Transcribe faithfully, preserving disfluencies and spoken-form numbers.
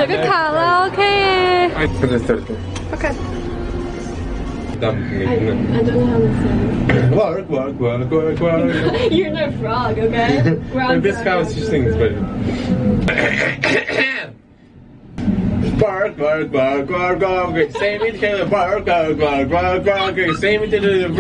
个卡拉 OK。OK。 Dumb I, I don't know how to sing. Work, work, work, work, work. You're no frog, okay? Frog, This guy was just singing, but. Bark, bark, bark, bark, bark. Say me to the bark, bark, bark, bark, bark. Say me to the.